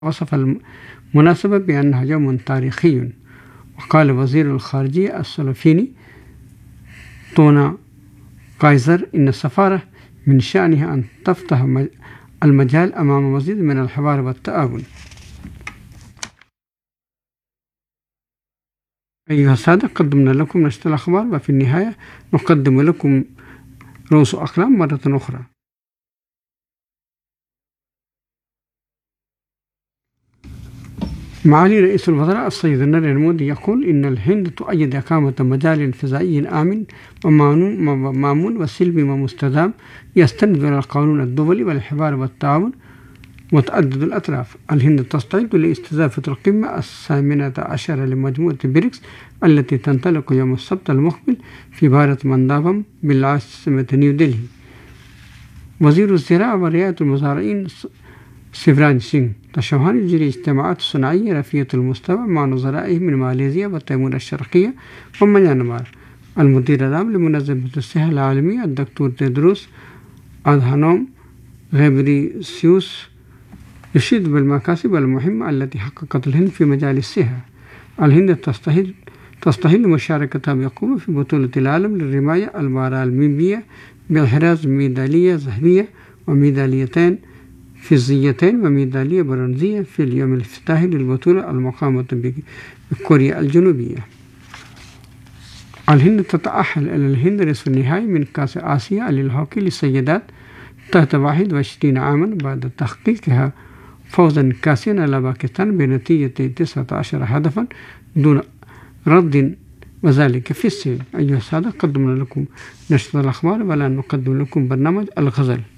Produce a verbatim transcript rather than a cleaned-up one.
وصف المناسبة بأنها يوم تاريخي. وقال وزير الخارجية السلوفيني تونا قايزر إن السفارة من شأنها أن تفتح المجال أمام مزيد من الحوار والتعاون. أيها السادة، قدمنا لكم نشرة الأخبار، وفي النهاية نقدم لكم رؤوس أقلام مرة أخرى. معالي رئيس الوزراء السيد نريندرا مودي يقول إن الهند تؤيد إقامة مجال فضائي آمن ومأمون وسلمي ومستدام يستند إلى القانون الدولي والحوار والتعاون متعدد الأطراف. الهند تستعد لاستضافة القمة الثامنة عشرة لمجموعة بريكس التي تنطلق يوم السبت المقبل في بارة مندابم بالعاصمة نيودلهي. وزير الزراعة ورعاية المزارعين شيفراج سينغ تشوهان يجري اجتماعات صناعية رفيعة المستوى مع نظرائه من ماليزيا وتيمور الشرقية وميانمار. المدير العام لمنظمة الصحة العالمية الدكتور تيدروس أدهانوم غيبريسيوس يشيد بالمكاسب المهمة التي حققت الهند في مجال الصحة. الهند تستهل تستهل مشاركتها بقوة في بطولة العالم للرماية البارالمبية بإحراز ميدالية ذهبية وميداليتين فضيتين وميدالية برونزية في اليوم الافتتاحي للبطولة المقامة بكوريا الجنوبية. الهند تتأهل إلى الهند نصف النهائي من كأس آسيا للهوكي للسيدات تحت واحد وعشرين عاما بعد تحقيقها فوزا كاسيا على باكستان بنتيجة تسعة عشر هدفا دون رد، وذلك في الصين. أيها السادة، قدمنا لكم نشرة الأخبار، والآن نقدم لكم برنامج الغزل.